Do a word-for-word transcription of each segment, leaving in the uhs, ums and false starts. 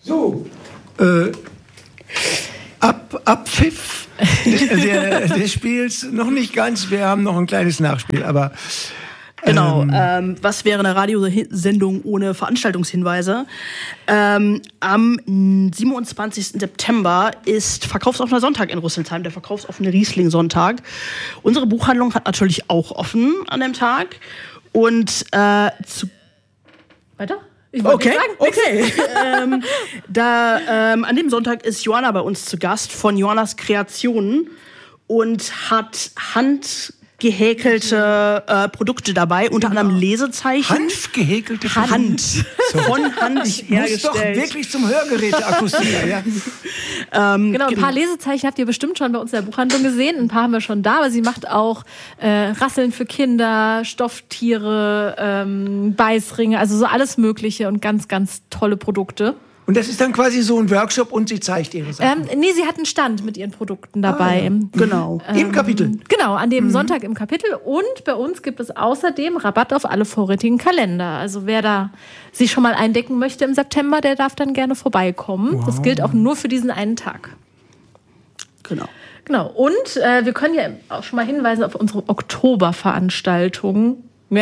So, äh, ab, Abpfiff der, des Spiels noch nicht ganz. Wir haben noch ein kleines Nachspiel, aber Genau, ähm, was wäre eine Radiosendung ohne Veranstaltungshinweise? Ähm, am siebenundzwanzigsten September ist Verkaufsoffener Sonntag in Rüsselsheim, der verkaufsoffene Riesling-Sonntag. Unsere Buchhandlung hat natürlich auch offen an dem Tag. Und äh, zu... Weiter? Ich wollte okay, sagen, okay. ähm, da, ähm, an dem Sonntag ist Johanna bei uns zu Gast von Johannas Kreationen und hat Hand... gehäkelte äh, Produkte dabei, unter genau. anderem Lesezeichen. Handgehäkelte Hand. Hand. So. Von Hand ich hergestellt. Muss doch wirklich zum Hörgeräteakustiker, ja. ähm, genau, ein paar Lesezeichen habt ihr bestimmt schon bei uns in der Buchhandlung gesehen. Ein paar haben wir schon da, aber sie macht auch äh, Rasseln für Kinder, Stofftiere, ähm, Beißringe, also so alles Mögliche und ganz, ganz tolle Produkte. Und das ist dann quasi so ein Workshop und sie zeigt ihre Sachen? Ähm, nee, sie hat einen Stand mit ihren Produkten dabei. Ah, ja. Genau. Ähm, Im Kapitel? Genau, an dem mhm. Sonntag im Kapitel. Und bei uns gibt es außerdem Rabatt auf alle vorrätigen Kalender. Also wer da sich schon mal eindecken möchte im September, der darf dann gerne vorbeikommen. Wow. Das gilt auch nur für diesen einen Tag. Genau. Genau. Und äh, wir können ja auch schon mal hinweisen auf unsere Oktoberveranstaltungen.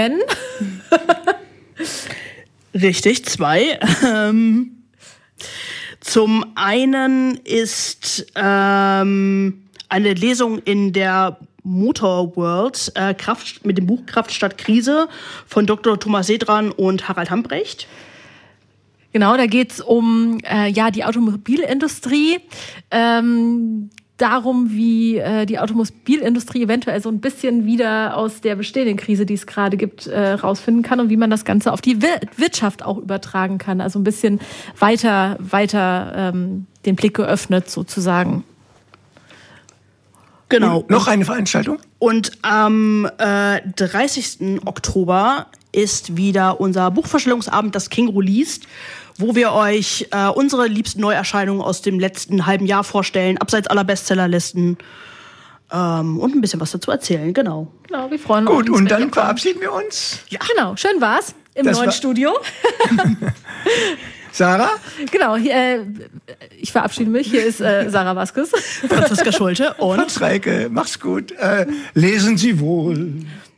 Richtig, zwei. Ähm Zum einen ist ähm, eine Lesung in der Motor World äh, Kraft, mit dem Buch Kraft statt Krise von Doktor Thomas Sedran und Harald Hambrecht. Genau, da geht's um äh, ja die Automobilindustrie, ähm, darum, wie äh, die Automobilindustrie eventuell so ein bisschen wieder aus der bestehenden Krise, die es gerade gibt, äh, rausfinden kann und wie man das Ganze auf die Wir- Wirtschaft auch übertragen kann. Also ein bisschen weiter, weiter ähm, den Blick geöffnet sozusagen. Genau. Und noch eine Veranstaltung? Und am äh, dreißigsten Oktober ist wieder unser Buchvorstellungsabend, das Känguru liest, wo wir euch äh, unsere liebsten Neuerscheinungen aus dem letzten halben Jahr vorstellen, abseits aller Bestsellerlisten ähm, und ein bisschen was dazu erzählen, genau. Genau, wir freuen uns. Gut, und dann verabschieden wir uns. Ja, genau, schön war's im Das neuen war Studio. Sarah? Genau, hier, äh, ich verabschiede mich. Hier ist äh, Sarah Vasquez. Franziska Schulte und Franz Reike, mach's gut. Äh, lesen Sie wohl.